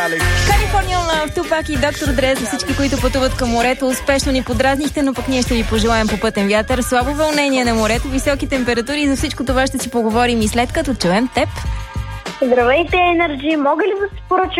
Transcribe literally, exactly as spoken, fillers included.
California Love, Тупак и Доктор Дре за всички, които пътуват към морето. Успешно ни подразнихте, но пък ние ще ви пожелаем попътен вятър, слабо вълнение на морето, високи температури. За всичко това ще си поговорим и след като чуем теб. Здравейте, Енерджи! Мога ли да се поръчам